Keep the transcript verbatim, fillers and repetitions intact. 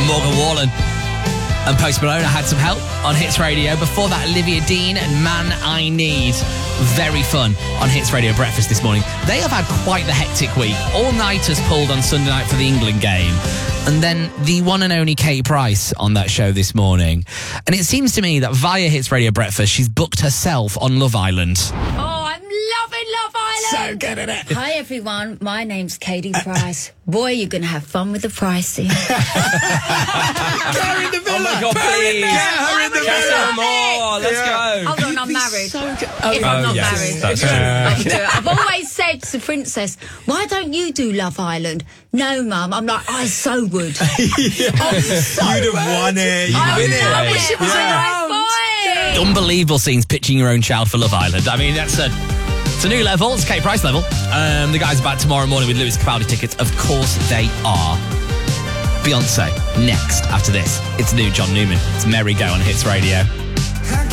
Morgan Wallen and Post Malone. I had some help on Hits Radio. Before that, Olivia Dean and Man I Need. Very fun on Hits Radio Breakfast this morning. They have had quite the hectic week. All-nighters pulled on Sunday night for the England game. And then the one and only Kate Price on that show this morning. And it seems to me that via Hits Radio Breakfast, she's booked herself on Love Island. Oh, I'm loving Love Island. So good at it. Hi, everyone. My name's Katie Price. Boy, you're going to have fun with the pricing. Get her in the villa. Oh, my God, please. Get her in the Get villa. her more. Let's Yeah. go. Hold on, I'm married. So good. If I'm Oh, not yes, married. that's true. I'll do it. I've always said to Princess, why don't you do Love Island? No, Mum. I'm like, I so would. Yeah. So You'd have won it. You'd I win would it. love it. It was Yeah. a right boy. Unbelievable scenes pitching your own child for Love Island. I mean, that's a, it's a new level. It's Kate Price level. Um, the guys are back tomorrow morning with Lewis Capaldi tickets. Of course they are. Beyonce next after this. It's new John Newman. It's Merry Go on Hits Radio.